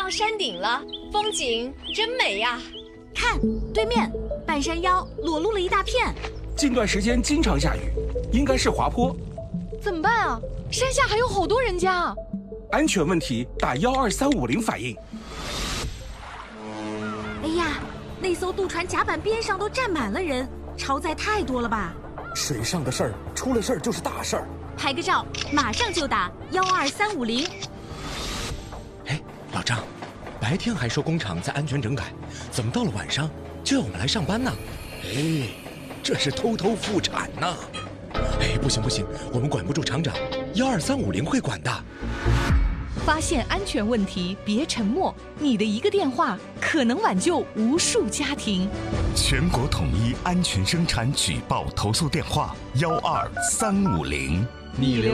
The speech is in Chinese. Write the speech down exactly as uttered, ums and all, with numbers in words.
到山顶了，风景真美呀！ 看，对面半山腰裸露了一大片。 近段时间经常下雨，应该是滑坡。 怎么办啊？山下还有好多人家。 安全问题，打幺二三五零反映。 哎呀，那艘渡船甲板边上都站满了人，超载太多了吧？ 水上的事儿，出了事儿就是大事儿。 拍个照，马上就打幺二三五零。 哎，老张，白天还说工厂在安全整改，怎么到了晚上就要我们来上班呢？哎，这是偷偷复产呢！哎，不行不行，我们管不住厂长，幺二三五零会管的。 发现安全问题，别沉默，你的一个电话可能挽救无数家庭。 全国统一安全生产举报投诉电话：幺二三五零。 你留